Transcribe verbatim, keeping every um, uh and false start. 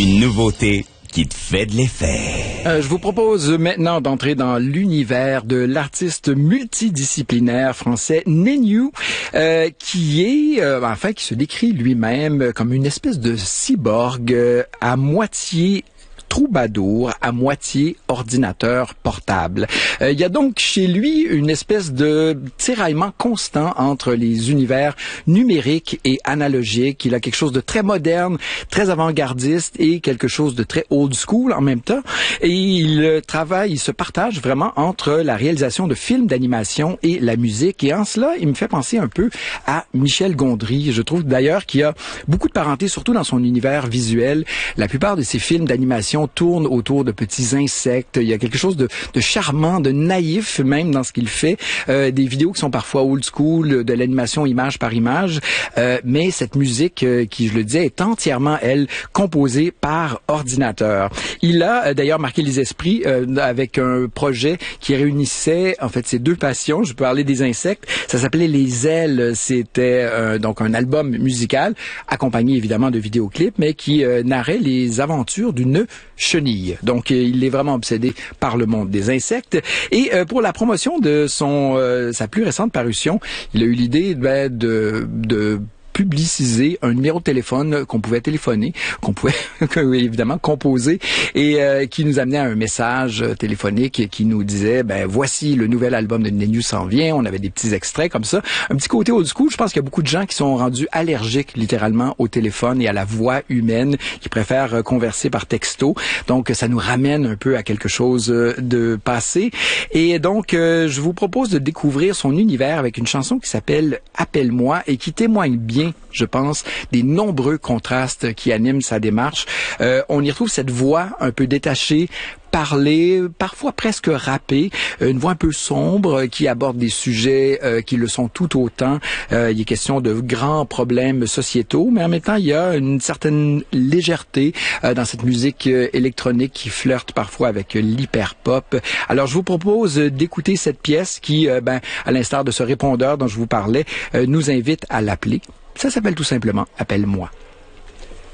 Une nouveauté qui te fait de l'effet. Euh, je vous propose maintenant d'entrer dans l'univers de l'artiste multidisciplinaire français Néniou, euh, qui est, euh, enfin, qui se décrit lui-même comme une espèce de cyborg euh, à moitié troubadour, à moitié ordinateur portable. Euh, il y a donc chez lui une espèce de tiraillement constant entre les univers numériques et analogiques. Il a quelque chose de très moderne, très avant-gardiste et quelque chose de très old school en même temps. Et il travaille, il se partage vraiment entre la réalisation de films d'animation et la musique. Et en cela, il me fait penser un peu à Michel Gondry. Je trouve d'ailleurs qu'il y a beaucoup de parenté, surtout dans son univers visuel. La plupart de ses films d'animation tourne autour de petits insectes. Il y a quelque chose de, de charmant, de naïf même dans ce qu'il fait. Euh, des vidéos qui sont parfois old school, de l'animation image par image. Euh, mais cette musique, euh, qui, je le disais, est entièrement, elle, composée par ordinateur. Il a euh, d'ailleurs marqué les esprits euh, avec un projet qui réunissait, en fait, ses deux passions. Je peux parler des insectes. Ça s'appelait Les Ailes. C'était euh, donc un album musical, accompagné évidemment de vidéoclips, mais qui euh, narrait les aventures d'une chenille. Donc, euh, il est vraiment obsédé par le monde des insectes. Et euh, pour la promotion de son euh, sa plus récente parution, il a eu l'idée ben, de de publiciser un numéro de téléphone qu'on pouvait téléphoner, qu'on pouvait évidemment composer et euh, qui nous amenait à un message téléphonique qui nous disait ben voici le nouvel album de Néniou s'en vient. On avait des petits extraits comme ça, un petit côté old school. Je pense qu'il y a beaucoup de gens qui sont rendus allergiques littéralement au téléphone et à la voix humaine, qui préfèrent converser par texto. Donc ça nous ramène un peu à quelque chose de passé. Et donc euh, je vous propose de découvrir son univers avec une chanson qui s'appelle Appelle-moi et qui témoigne bien, je pense, des nombreux contrastes qui animent sa démarche. Euh, on y retrouve cette voix un peu détachée, parler, parfois presque rappée, une voix un peu sombre qui aborde des sujets euh, qui le sont tout autant. Euh, il est question de grands problèmes sociétaux, mais en même temps, il y a une certaine légèreté euh, dans cette musique euh, électronique qui flirte parfois avec l'hyper-pop. Alors, je vous propose d'écouter cette pièce qui, euh, ben, à l'instar de ce répondeur dont je vous parlais, euh, nous invite à l'appeler. Ça s'appelle tout simplement « Appelle-moi ».